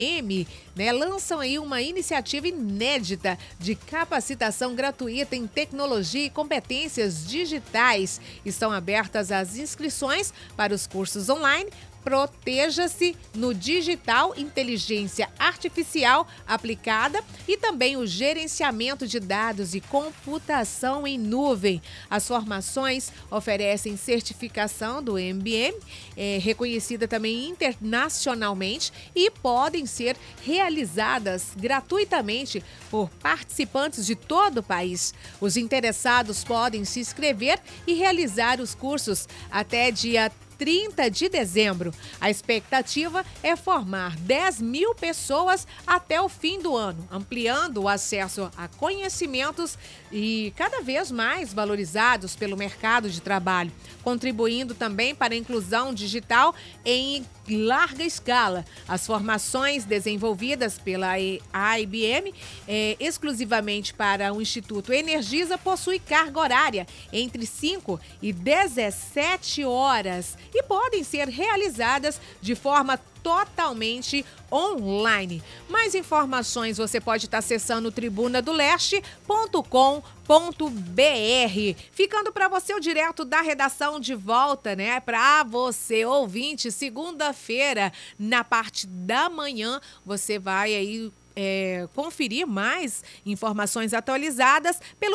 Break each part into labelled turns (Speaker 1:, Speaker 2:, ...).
Speaker 1: né, lançam aí uma iniciativa inédita de capacitação gratuita em tecnologia e competências digitais. Estão abertas as inscrições para os cursos online Proteja-se no Digital, Inteligência Artificial Aplicada e também o Gerenciamento de Dados e Computação em Nuvem. As formações oferecem certificação do MBM, reconhecida também internacionalmente, e podem ser realizadas gratuitamente por participantes de todo o país. Os interessados podem se inscrever e realizar os cursos até dia 30 de dezembro. A expectativa é formar 10 mil pessoas até o fim do ano, ampliando o acesso a conhecimentos e cada vez mais valorizados pelo mercado de trabalho, contribuindo também para a inclusão digital em larga escala. As formações desenvolvidas pela IBM exclusivamente para o Instituto Energisa possuem carga horária entre 5 e 17 horas e podem ser realizadas de forma totalmente online. Mais informações você pode estar acessando tribunadoleste.com.br. Ficando para você o direto da redação de volta, né? Para você, ouvinte, segunda-feira, na parte da manhã, você vai aí conferir mais informações atualizadas pelo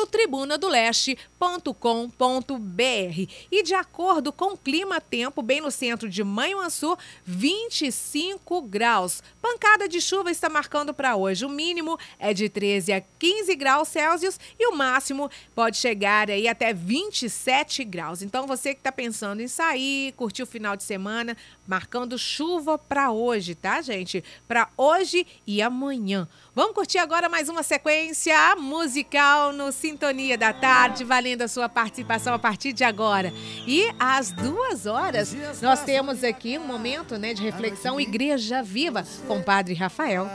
Speaker 1: tribunadoleste.com.br. E de acordo com o clima-tempo, bem no centro de Manhuaçu, 25 graus. Pancada de chuva está marcando para hoje. O mínimo é de 13 a 15 graus Celsius e o máximo pode chegar aí até 27 graus. Então você que está pensando em sair, curtir o final de semana, marcando chuva para hoje, tá, gente? Para hoje e amanhã. Vamos curtir agora mais uma sequência musical no Sintonia da Tarde, valendo a sua participação a partir de agora. E às 2h nós temos aqui um momento, né, de reflexão, Igreja Viva, com o Padre Rafael.